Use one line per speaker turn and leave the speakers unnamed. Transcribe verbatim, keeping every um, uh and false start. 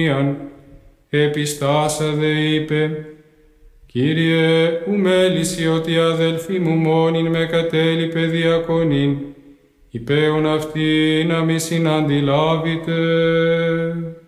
Επιστάσα δε είπε, Κύριε, ου μέλησι ότι αδελφή μου μόνην με κατέλειπε διακονήν, υπέον αυτή να μη συναντιλάβητε.